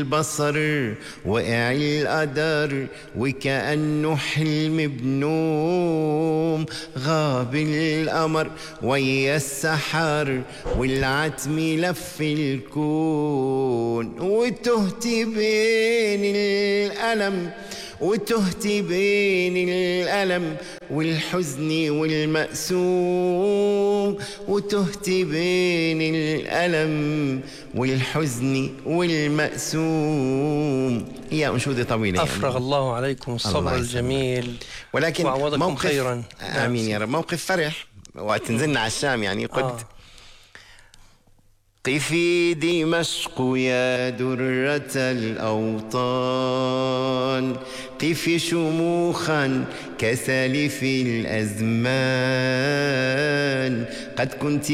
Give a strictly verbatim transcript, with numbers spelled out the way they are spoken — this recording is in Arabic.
البصر وقع القدر وكأنه حلم بنوم، غاب القمر ويا السحر والعتم لف الكون، وتهت بين الألم وتهت بين الألم والحزن والمأسوم، وتهت بين الألم والحزن والمأسوم. هي أنشودة طويلة أفرغ يعني. الله عليكم الصبر الله الجميل، ولكن وعوضكم موقف خيرا. آمين يا رب. موقف فرح وقت نزلنا على الشام يعني قلت آه. قفي دمشق يا درة الأوطان، قفي شموخا كسلف الأزمان، قد كنت